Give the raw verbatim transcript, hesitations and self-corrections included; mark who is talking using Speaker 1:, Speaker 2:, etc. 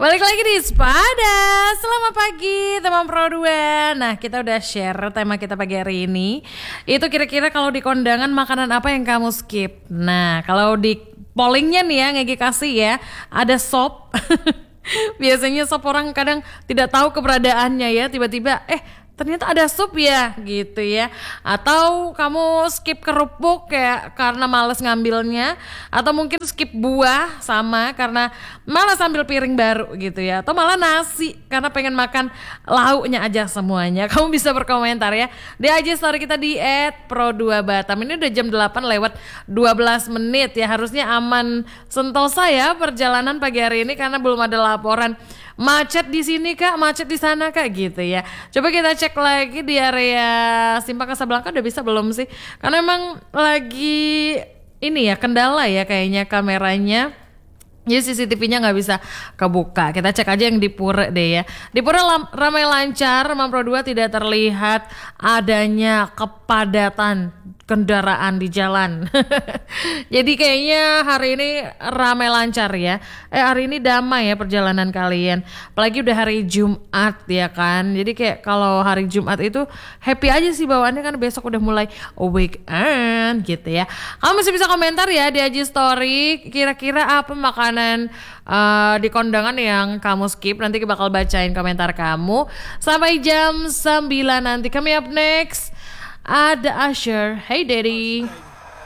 Speaker 1: Balik lagi di Sepada. Selamat pagi teman Pro dua. Nah, kita udah share tema kita pagi hari ini. Itu kira-kira kalau di kondangan makanan apa yang kamu skip? Nah, kalau di pollingnya nih ya, Ngegi kasih ya, ada sop. Biasanya sop orang kadang tidak tahu keberadaannya ya, tiba-tiba eh ternyata ada sup ya gitu ya. Atau kamu skip kerupuk kayak karena males ngambilnya, atau mungkin skip buah sama karena malas ambil piring baru gitu ya. Atau malah nasi karena pengen makan lauknya aja semuanya. Kamu bisa berkomentar ya di I G story kita di et pro dua batam. Ini udah jam delapan lewat dua belas menit ya. Harusnya aman sentosa ya perjalanan pagi hari ini karena belum ada laporan macet di sini kak, macet di sana kak gitu ya. Coba kita cek lagi di area Simpang Kasablanka udah bisa belum sih? Karena emang lagi ini ya kendala ya kayaknya kameranya. Jadi C C T V-nya nggak bisa kebuka. Kita cek aja yang di Pura deh ya. Di Pura lam, ramai lancar, Mam Pro dua tidak terlihat adanya kepadatan kendaraan di jalan. Jadi kayaknya hari ini ramai lancar ya. Eh hari ini damai ya perjalanan kalian. Apalagi udah hari Jumat ya kan. Jadi kayak kalau hari Jumat itu happy aja sih bawaannya kan besok udah mulai weekend gitu ya. Kamu masih bisa komentar ya di I G story. Kira-kira apa makanan uh, di kondangan yang kamu skip? Nanti bakal bacain komentar kamu. Sampai jam sembilan nanti. Kami up next. Ada Usher, Hey Daddy.